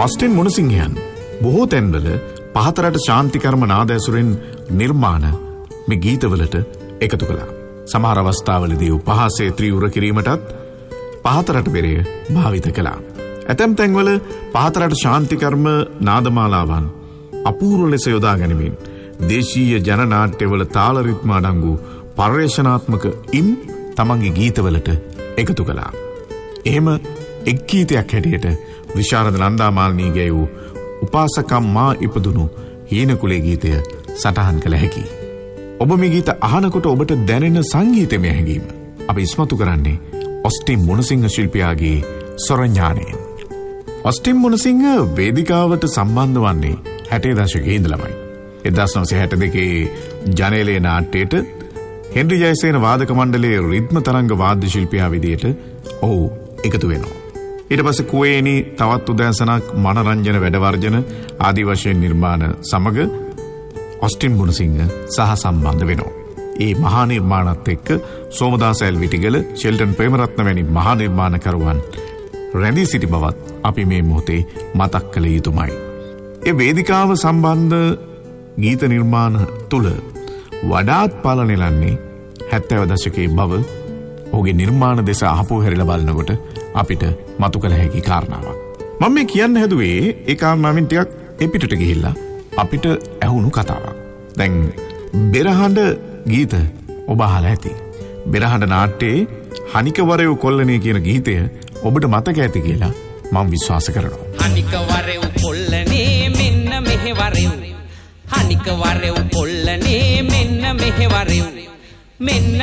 Austin මොනසිංහයන් බොහෝ තැන්වල පහතරට ශාන්තිකර්ම නාද ඇසුරෙන් නිර්මාණ මේ ගීතවලට එකතු කළා. සමහර අවස්ථාවලදී උපහාසය ත්‍රිවුර කිරීමටත් පහතරට බෙරය භාවිත කළා. ඇතැම් තැන්වල පහතරට ශාන්තිකර්ම නාදමාලාවන් අපූර්ව ලෙස යොදා ගැනීමෙන් දේශීය ජනනාට්‍යවල තාල රිද්ම අඩංගු පර්යේෂණාත්මක ඉම් තමන්ගේ ගීතවලට එකතු කළා. එහෙම එක් ගීතයක් හැටියට විශාරද නන්දාමාලිනී ගැයූ උපාසකම් මා ඉපදුණු හීනකුලේ ගීතය සටහන් කළ හැකියි. ඔබ මේ ගීත අහනකොට ඔබට දැනෙන සංගීතමය හැඟීම අපි ඉස්මතු කරන්නේ ඔස්ටින් මොනසිංහ ශිල්පියාගේ ස්වරඥානයෙන්. ඔස්ටින් මොනසිංහ වේදිකාවට සම්බන්ධ වන්නේ 60 දශකයේ ඉඳලමයි. 1962 ජනේලේ නාට්‍යයට හෙන්රි ජයසේන වාදක මණ්ඩලයේ රිද්ම තරංග වාද්‍ය ශිල්පියා විදියට ඔහු එකතු වෙනවා. ඊට පස්සේ කුවේණී තවත් උදෑසනක් මනරංජන වැඩවර්ජන ආදී වශයෙන් නිර්මාණ සමග ඔස්ටින් මොනසිංහ සහ සම්බන්ධ වෙනවා. ඒ මහා නිර්මාණත් එක්ක සෝමදාස ඇල්විටිගල ෂෙල්ටන් ප්‍රේමරත්න වැනි මහා නිර්මාණකරුවන් රැඳී සිටි බවත් අපි මේ මොහොතේ මතක් කළ යුතුමයි. ඒ වේදිකාව සම්බන්ධ ගීත නිර්මාණ තුළ වඩාත් පාලනෙලන්නේ 70 දශකයේ බව ඔහුගේ නිර්මාණ දෙස ආපහු හැරිලා බලනකොට අපිට මතු කළ හැකි කාරණාවක්. මම මේ කියන්න හැදුවේ ඒ කාරණාවෙන් ටිකක් එපිටට ගිහිල්ලා අපිට ඇහුණු කතාවක්. දැන් බෙරහඬ ගීත ඔබ අහලා ඇති. බෙරහඬ නාට්‍යයේ හනිකවරයු කොල්ලනේ කියන ගීතය ඔබට මතක ඇති කියලා මම විශ්වාස කරනවා. හනිකවරයු කොල්ලනේ මෙන්න මෙහෙවරයු. හනිකවරයු කොල්ලනේ මෙන්න මෙහෙවරයු. මෙන්න